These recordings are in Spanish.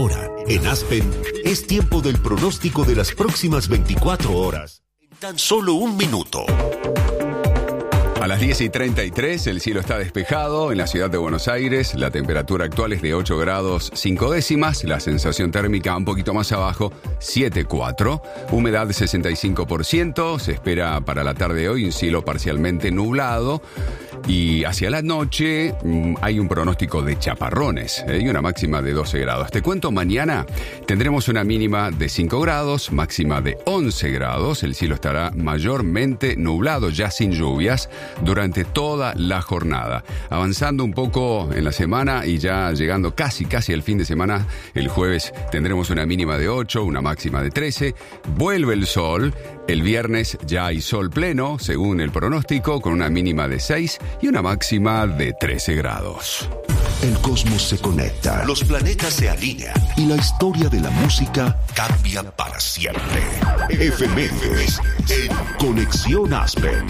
Ahora, en Aspen, es tiempo del pronóstico de las próximas 24 horas. En tan solo un minuto. A las 10:33 el cielo está despejado en la ciudad de Buenos Aires. La temperatura actual es de 8 grados 5 décimas. La sensación térmica un poquito más abajo, 7,4. Humedad de 65%. Se espera para la tarde de hoy un cielo parcialmente nublado. Y hacia la noche hay un pronóstico de chaparrones y una máxima de 12 grados. Te cuento, mañana tendremos una mínima de 5 grados, máxima de 11 grados. El cielo estará mayormente nublado, ya sin lluvias, durante toda la jornada. Avanzando un poco en la semana y ya llegando casi al fin de semana, el jueves tendremos una mínima de 8, una máxima de 13. Vuelve el sol. El viernes ya hay sol pleno, según el pronóstico, con una mínima de 6 y una máxima de 13 grados. El cosmos se conecta, los planetas se alinean y la historia de la música cambia para siempre. Efemérides en Conexión Aspen.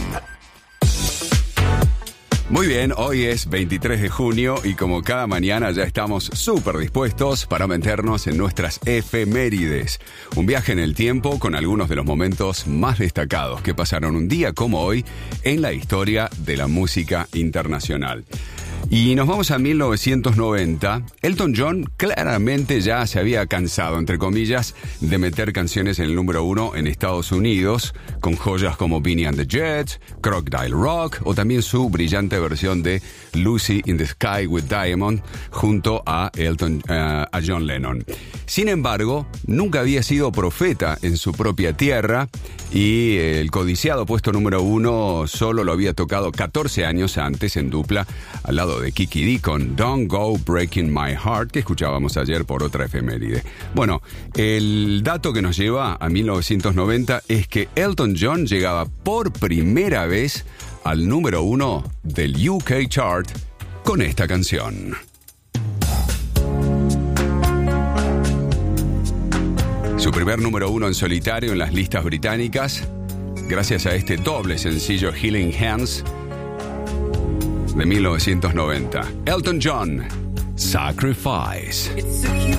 Muy bien, hoy es 23 de junio y como cada mañana ya estamos súper dispuestos para meternos en nuestras efemérides. Un viaje en el tiempo con algunos de los momentos más destacados que pasaron un día como hoy en la historia de la música internacional. Y nos vamos a 1990. Elton John claramente ya se había cansado, entre comillas, de meter canciones en el número 1 en Estados Unidos, con joyas como Beanie and the Jets, Crocodile Rock o también su brillante versión de Lucy in the Sky with Diamond junto a John Lennon. Sin embargo, nunca había sido profeta en su propia tierra y el codiciado puesto número 1 solo lo había tocado 14 años antes en dupla al lado de Kiki Dee con Don't Go Breaking My Heart, que escuchábamos ayer por otra efeméride. Bueno, el dato que nos lleva a 1990 es que Elton John llegaba por primera vez al número 1 del UK Chart con esta canción. Su primer número 1 en solitario en las listas británicas, gracias a este doble sencillo Healing Hands de 1990. Elton John, Sacrifice.